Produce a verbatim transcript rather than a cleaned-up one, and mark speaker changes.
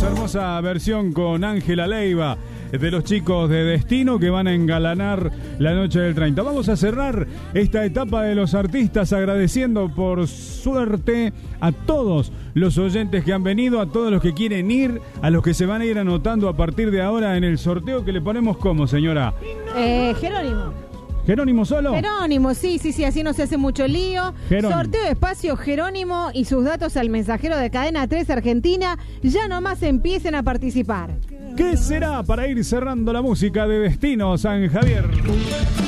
Speaker 1: hermosa versión con Ángela Leiva de los chicos de Destino que van a engalanar la noche del treinta. Vamos a cerrar esta etapa de los artistas agradeciendo por suerte a todos los oyentes que han venido, a todos los que quieren ir, a los que se van a ir anotando a partir de ahora en el sorteo que le ponemos como, señora.
Speaker 2: Eh, Jerónimo.
Speaker 1: ¿Jerónimo solo?
Speaker 2: Jerónimo, sí, sí, sí, así no se hace mucho lío.
Speaker 1: Jerónimo.
Speaker 2: Sorteo de espacio Jerónimo y sus datos al mensajero de Cadena tres Argentina. Ya nomás empiecen a participar.
Speaker 1: ¿Qué será para ir cerrando la música de Destino San Javier?